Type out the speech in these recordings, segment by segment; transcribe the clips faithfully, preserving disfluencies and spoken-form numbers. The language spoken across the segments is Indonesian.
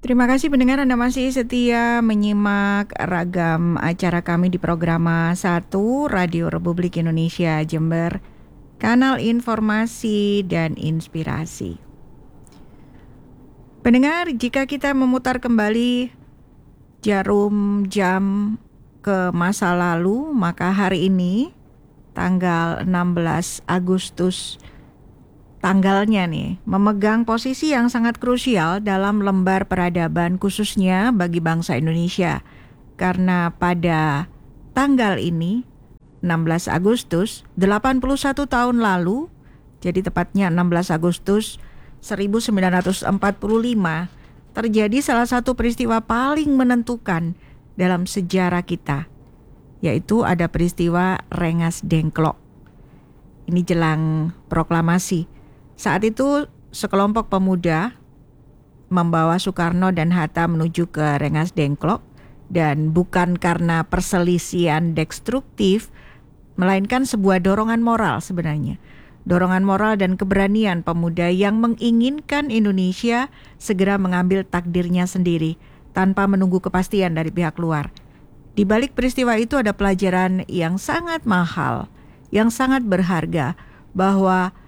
Terima kasih pendengar, Anda masih setia menyimak ragam acara kami di Programa satu Radio Republik Indonesia Jember, kanal informasi dan inspirasi. Pendengar, jika kita memutar kembali jarum jam ke masa lalu, maka hari ini tanggal enam belas Agustus tanggalnya nih memegang posisi yang sangat krusial dalam lembar peradaban khususnya bagi bangsa Indonesia. Karena pada tanggal ini enam belas Agustus delapan puluh satu tahun lalu, jadi tepatnya enam belas Agustus seribu sembilan ratus empat puluh lima, terjadi salah satu peristiwa paling menentukan dalam sejarah kita, yaitu ada peristiwa Rengas Dengklok. Ini jelang proklamasi. Saat itu sekelompok pemuda membawa Soekarno dan Hatta menuju ke Rengas Dengklok, dan bukan karena perselisihan destruktif, melainkan sebuah dorongan moral sebenarnya. Dorongan moral dan keberanian pemuda yang menginginkan Indonesia segera mengambil takdirnya sendiri tanpa menunggu kepastian dari pihak luar. Di balik peristiwa itu ada pelajaran yang sangat mahal, yang sangat berharga, bahwa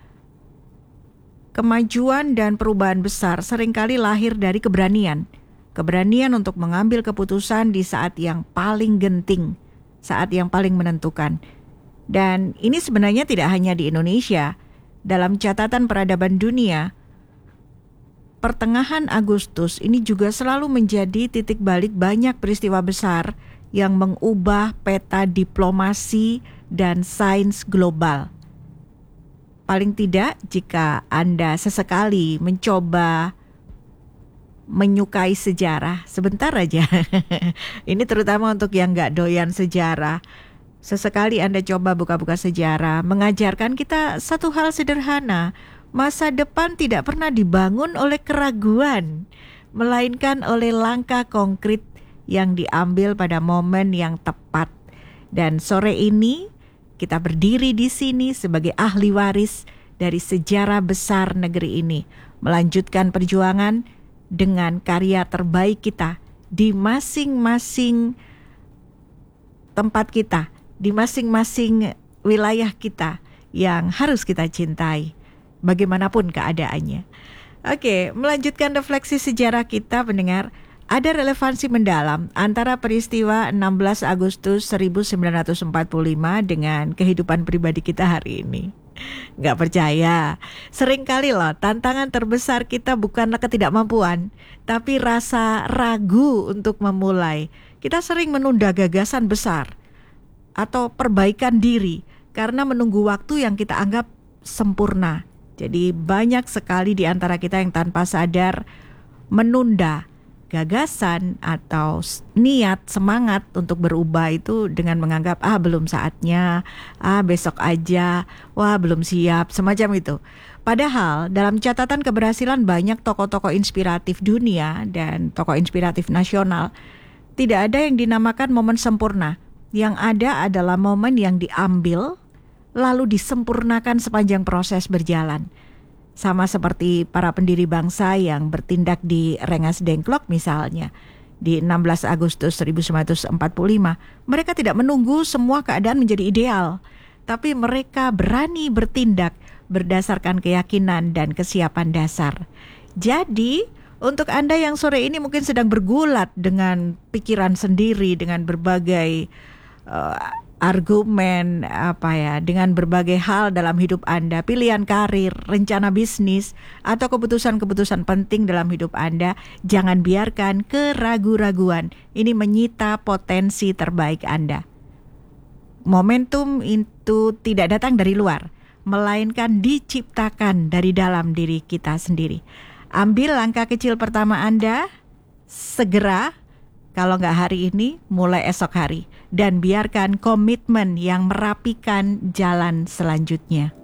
kemajuan dan perubahan besar seringkali lahir dari keberanian. Keberanian untuk mengambil keputusan di saat yang paling genting, saat yang paling menentukan. Dan ini sebenarnya tidak hanya di Indonesia. Dalam catatan peradaban dunia, pertengahan Agustus ini juga selalu menjadi titik balik banyak peristiwa besar yang mengubah peta diplomasi dan sains global. Paling tidak jika Anda sesekali mencoba menyukai sejarah, sebentar aja. Ini terutama untuk yang gak doyan sejarah. Sesekali Anda coba buka-buka sejarah, mengajarkan kita satu hal sederhana. Masa depan tidak pernah dibangun oleh keraguan, melainkan oleh langkah konkret yang diambil pada momen yang tepat. Dan sore ini kita berdiri di sini sebagai ahli waris dari sejarah besar negeri ini, melanjutkan perjuangan dengan karya terbaik kita di masing-masing tempat kita, di masing-masing wilayah kita yang harus kita cintai, bagaimanapun keadaannya. Oke, melanjutkan refleksi sejarah kita, pendengar. Ada relevansi mendalam antara peristiwa enam belas Agustus seribu sembilan ratus empat puluh lima dengan kehidupan pribadi kita hari ini. Gak percaya? Seringkali loh, tantangan terbesar kita bukanlah ketidakmampuan, tapi rasa ragu untuk memulai. Kita sering menunda gagasan besar atau perbaikan diri karena menunggu waktu yang kita anggap sempurna. Jadi banyak sekali di antara kita yang tanpa sadar menunda gagasan atau niat, semangat untuk berubah itu dengan menganggap ah belum saatnya, ah besok aja, wah belum siap, semacam itu. Padahal dalam catatan keberhasilan banyak tokoh-tokoh inspiratif dunia dan tokoh inspiratif nasional, tidak ada yang dinamakan momen sempurna. Yang ada adalah momen yang diambil lalu disempurnakan sepanjang proses berjalan. Sama seperti para pendiri bangsa yang bertindak di Rengas Dengklok misalnya. Di enam belas Agustus seribu sembilan ratus empat puluh lima, mereka tidak menunggu semua keadaan menjadi ideal, tapi mereka berani bertindak berdasarkan keyakinan dan kesiapan dasar. Jadi, untuk Anda yang sore ini mungkin sedang bergulat dengan pikiran sendiri, dengan berbagai uh, argumen apa ya, dengan berbagai hal dalam hidup Anda, pilihan karir, rencana bisnis, atau keputusan-keputusan penting dalam hidup Anda, jangan biarkan keraguan-raguan ini menyita potensi terbaik Anda. Momentum itu tidak datang dari luar, melainkan diciptakan dari dalam diri kita sendiri. Ambil langkah kecil pertama Anda, segera. Kalau nggak hari ini, mulai esok hari. Dan biarkan komitmen yang merapikan jalan selanjutnya.